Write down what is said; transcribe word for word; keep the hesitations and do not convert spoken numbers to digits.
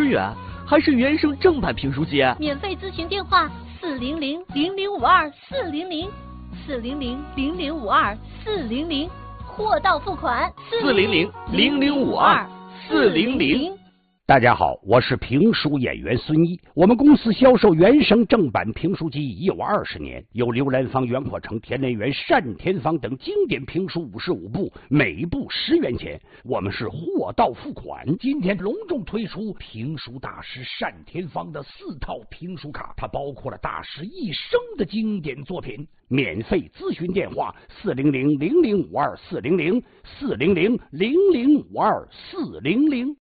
元，还是原声正版评书机？ 免费咨询电话：四零零零零五二四零零，四零零零零五二四零零，货到付款。 四零零零零五二四零零。 大家好，我是评书演员孙一。我们公司销售原声正版评书机已有二十年，有刘兰芳、袁阔成、田连元、单田芳等经典评书五十五部，每部十元钱。我们是货到付款。今天隆重推出评书大师单田芳的四套评书卡，它包括了大师一生的经典作品。免费咨询电话：四零零零零五二四零零，四零零零零五二四零零。